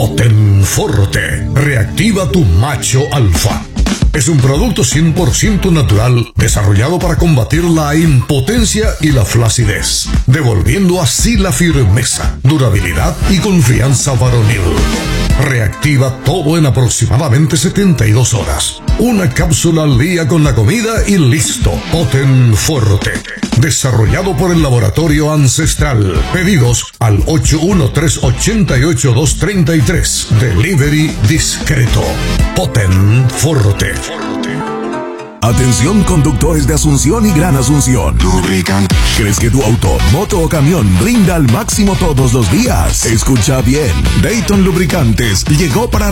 Potenforte. Reactiva tu macho alfa. Es un producto 100% natural desarrollado para combatir la impotencia y la flacidez, devolviendo así la firmeza, durabilidad y confianza varonil. Reactiva todo en aproximadamente 72 horas. Una cápsula al día con la comida y listo. Potenforte. Desarrollado por el Laboratorio Ancestral. Pedidos al 813-88233. Delivery discreto. Potenforte. Atención conductores de Asunción y Gran Asunción. Lubricante. ¿Crees que tu auto, moto o camión rinda al máximo todos los días? Escucha bien. Dayton Lubricantes llegó para